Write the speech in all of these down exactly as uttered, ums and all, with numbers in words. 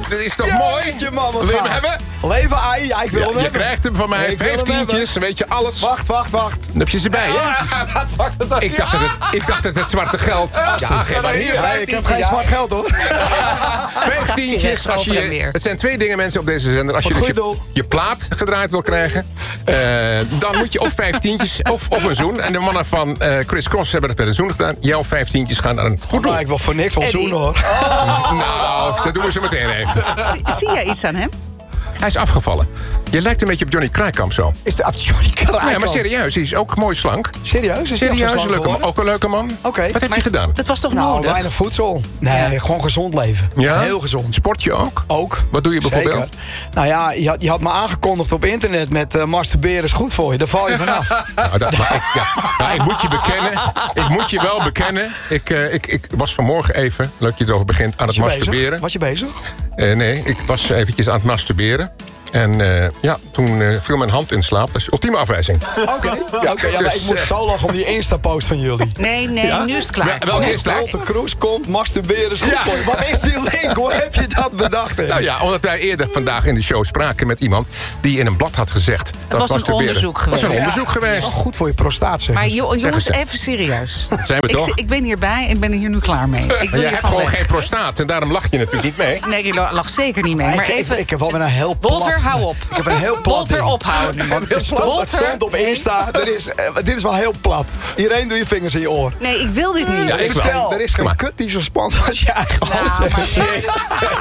dat is toch Ja, mooi? jeetje, man, wat Wil je hem gaaf. hebben? Leven ai, ja, ik wil Ja, hem je hebben. krijgt hem van mij. Ik wil hem Vijftientjes, hebben. weet je, alles. Wacht, wacht, wacht. Dan heb je ze bij, hè? Wat wacht het dan? Ik dacht, dat het, ik dacht dat het zwarte geld... Ja, geef maar hier. Ja, ik heb geen zwart geld, hoor. Vijftientjes. Als over en je, weer. het zijn twee dingen, mensen, op deze zender. Als je Voor dus het je, goede doel. je plaat gedraaid wil krijgen... eh, dan moet je of vijftientjes of, of een zoen. En de mannen van eh, Chris Cross hebben het met een zoen gedaan. Jouw vijftientjes gaan naar een goed doel. Nou, ik wil voor niks wel Eddie. zoenen, hoor. Nou, dat doen we zo meteen even. Zie, zie jij iets aan hem? Hij is afgevallen. Je lijkt een beetje op Johnny Krijkamp zo. Is de Johnny Krijkamp? Ja, maar serieus, hij is ook mooi slank. Serieus? Is die Serieus, een afgeslankt leuke man. geworden? Ook een leuke man. Oké. Wat heb je gedaan? Dat was toch Nou, nodig? weinig voedsel. Nee, Ja. gewoon gezond leven. Ja? Heel gezond. Sport je ook? Ook. Wat doe je bijvoorbeeld? Zeker. Nou ja, je had, je had me aangekondigd op internet met uh, masturberen is goed voor je. Daar val je vanaf. Nou, dat, maar ik, ja, nou, ik moet je bekennen. Ik moet je wel bekennen. Ik, uh, ik, ik was vanmorgen even, leuk dat je erover begint, aan het Was je masturberen. bezig? Was je bezig? Uh, nee, ik was eventjes aan het masturberen. En uh, ja, toen uh, viel mijn hand in slaap. Dat is ultieme afwijzing. Oké. Ja, okay, ja, maar ik moest zo lachen om die Insta-post van jullie. Nee, nee, Ja? nu is het klaar. Wel- welke Nu is het het? klaar. Rotte Kroes komt, masturberen is goed Ja. voor je. Wat is die link? Hoe heb je dat bedacht? hè? Nou ja, omdat wij eerder vandaag in de show spraken met iemand die in een blad had gezegd. Dat was een masturberen- onderzoek was een geweest. onderzoek Dat is geweest. wel goed voor je prostaat, zeg. Maar jo- jongens, ze. even serieus. Zijn we Ik, toch? zi- ik ben hierbij en ben er hier nu klaar mee. Ik wil Maar jij hebt hiervan gewoon weg. geen prostaat en daarom lach je natuurlijk niet mee. Nee, ik la- lag zeker niet mee. Maar Maar ik, even... ik, ik heb wel weer een heel plat... Wolter, hou op. Ik heb een heel plat Wolter, ding. ophouden. Want het stond, het Wolter, stond op Insta. Er is, eh, dit is wel heel plat. Iedereen doe je vingers in je oor. nee, ik wil dit niet. Ja, Er ik is, wel. geen, er is geen Maar- kut die zo spannend als je eigen hand Nou, zegt. maar nee.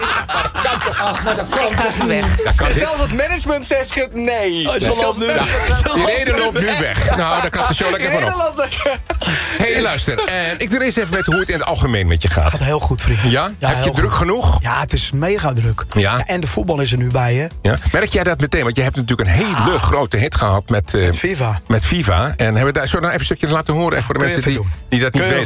Ik ga even weg. Dat kan dit. Zelfs het management zegt het nee. Hij zal ons nu- Die reden loopt nu weg. Nou, daar kan de show lekker van op. Nederland. Hé, hey, luister. En ik wil eerst even weten hoe het in het algemeen met je gaat. Gaat heel goed, vriend. Ja? Heb heel je druk goed. genoeg? Ja, het is mega druk. Ja. En de voetbal is er nu bij, hè? Ja. Merk jij dat meteen? Want je hebt natuurlijk een hele grote hit gehad met, eh, Met FIFA. met FIFA. En hebben we daar, zullen we nou even een stukje laten horen? Even voor de Kun je mensen die, even die dat niet Kun je weten.